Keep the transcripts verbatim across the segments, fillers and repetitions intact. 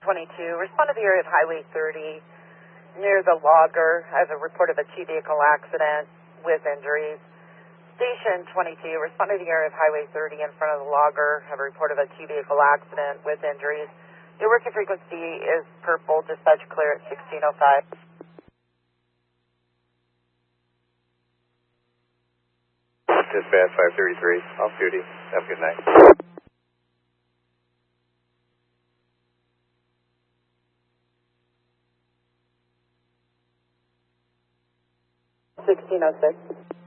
twenty-two, respond to the area of Highway thirty near the logger. I have a report of a two-vehicle accident with injuries. Station twenty-two, respond to the area of Highway thirty in front of the logger. I have a report of a two-vehicle accident with injuries. Your working frequency is purple. Dispatch clear at sixteen oh five. Dispatch five thirty-three, off duty. Have a good night. sixteen oh six.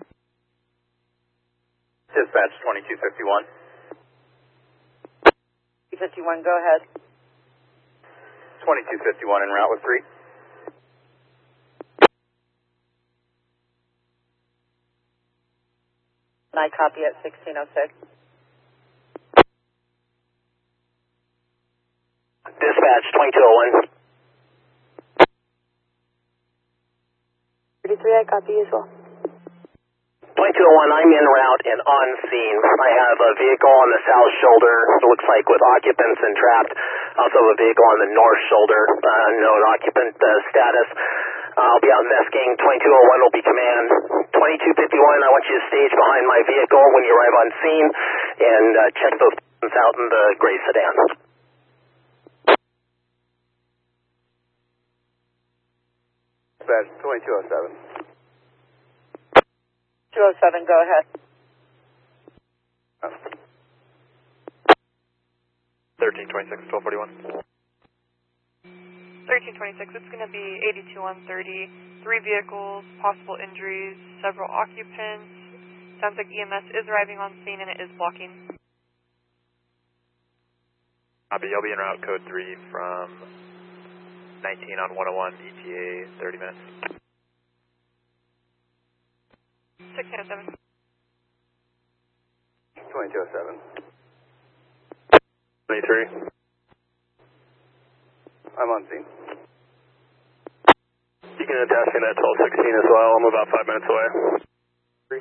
Dispatch twenty-two fifty-one. fifty-one, go ahead. twenty-two fifty-one en route with three. And I copy at sixteen oh six. Dispatch twenty-two oh one. thirty-three, I copy as well. twenty-two oh one, I'm en route and on scene. I have a vehicle on the south shoulder, it looks like with occupants and trapped. Also a vehicle on the north shoulder, uh, known occupant uh, status. I'll be out investing. twenty-two oh one will be command. twenty-two fifty-one, I want you to stage behind my vehicle when you arrive on scene and uh, check both out in the gray sedan. Dispatch twenty-two oh seven. two oh seven, go ahead. Oh. thirteen twenty-six, twelve forty-one. thirteen twenty-six, it's going to be eighty-two one thirty, three vehicles, possible injuries, several occupants. Sounds like E M S is arriving on scene and it is blocking. Copy, I'll be en route code three from nineteen on one oh one, E T A thirty minutes. sixteen oh seven. twenty-two oh seven. twenty-three. I'm on scene. You can attach me that twelve sixteen as well. I'm about five minutes away. Three.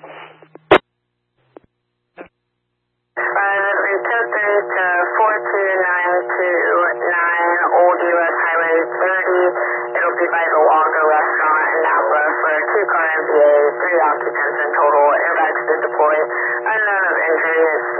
Private Report three to four two nine two nine Old U S Highway thirty. It'll be by the Lager Restaurant in Napa for two car M P As, three occupants in total. Airbags to deploy. Unknown of injuries.